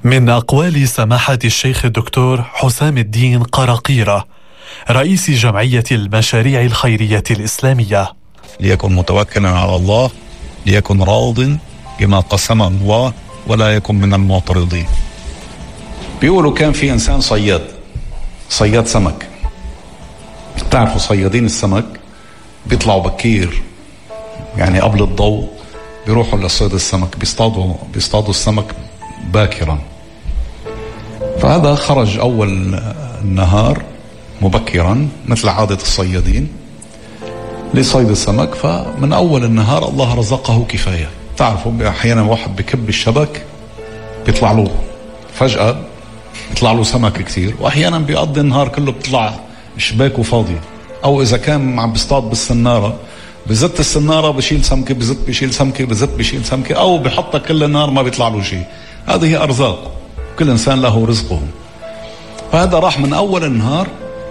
من أقوال سماحة الشيخ الدكتور حسام الدين قراقيرة رئيس جمعية المشاريع الخيرية الإسلامية: ليكن متوكلا على الله، ليكن راض بما قسم الله، ولا يكن من المعترضين. بيقولوا كان في إنسان صياد سمك. تعرفوا صيادين السمك بيطلعوا بكير، يعني قبل الضوء بيروحوا لصيد السمك، بيصطادوا السمك باكرا. فهذا خرج أول النهار مبكرا مثل عادة الصيادين لصيد السمك. فمن أول النهار الله رزقه كفاية. تعرفوا أحيانا واحد بكب الشبك بيطلع له فجأة بيطلع له سمك كثير، وأحيانا بيقضي النهار كله بيطلع شباكه فاضي. أو إذا كان عم بيصطاد بالسنارة بزت السنارة بشيل سمكة، بزت بشيل سمكة، بزت بشيل سمكة، أو بحطها كل النهار ما بيطلع له شيء. هذه أرزاق، كل إنسان له رزقه. فهذا راح من أول النهار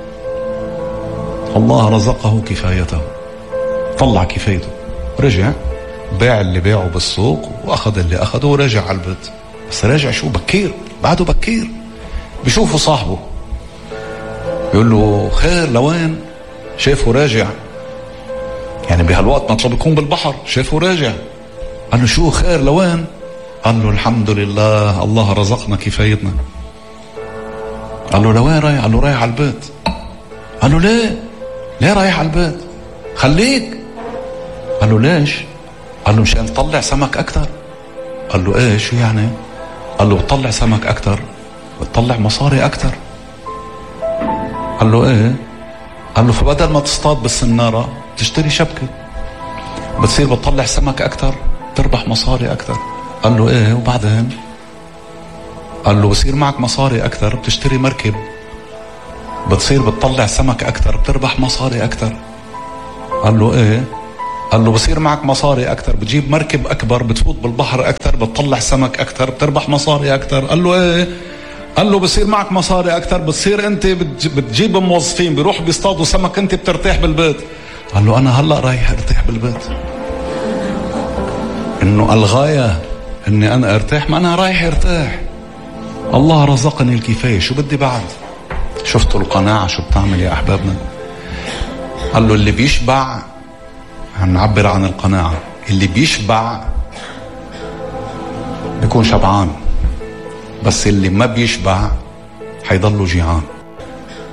الله رزقه كفايته، طلع كفايته، رجع باع اللي باعه بالسوق وأخذ اللي أخذه ورجع على البيت. بس راجع شو بكير، بعده بكير. بشوفه صاحبه بيقول له خير لوين؟ شافه راجع، يعني بهالوقت مطلوب يكون بالبحر، شافه راجع. قال له شو خير لوين؟ قال له الحمد لله الله رزقنا كفايتنا. قال له لوين رايح؟ قال له رايح على البيت. قال له ليه رايح على البيت؟ خليك. قال له ليش؟ قال له مشان تطلع سمك أكتر. قال له ايه شو يعني؟ قال له بتطلع سمك أكتر بتطلع مصاري أكتر. قال له ايه؟ قال له فبدل ما تصطاد بالسنارة تشتري شبكة، بتصير بتطلع سمك أكتر تربح مصاري أكتر. قال له ايه وبعدين؟ قال له بصير معك مصاري أكتر بتشتري مركب، بتصير بتطلع سمك أكتر بتربح مصاري أكتر. قال له ايه؟ قال له بصير معك مصاري أكتر بتجيب مركب أكبر بتفوت بالبحر أكتر بتطلع سمك أكتر بتربح مصاري أكتر. قال له ايه؟ قال له بصير معك مصاري أكتر بتصير أنت بتجيب موظفين بيروحوا بيصطادوا سمك، أنت بترتاح بالبيت. قال له أنا هلأ رايح ارتاح بالبيت، إنه الغاية إني أنا ارتاح، ما أنا رايح ارتاح. الله رزقني الكفاية، شو بدي بعد؟ شفتوا القناعة شو بتعمل يا أحبابنا؟ قال له اللي بيشبع، هنعبر عن القناعة، اللي بيشبع بيكون شبعان، بس اللي ما بيشبع حيضله جيعان.